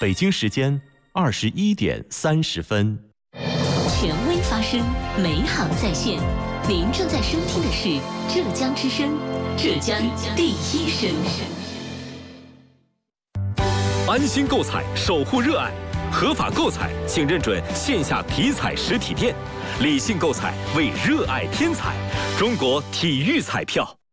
北京时间21:30。 权威发声，美好在线。您正在收听的是浙江之声，浙江第一声。 安心购彩，守护热爱，合法购彩，请认准线下体彩实体店。理性购彩，为热爱添彩。中国体育彩票。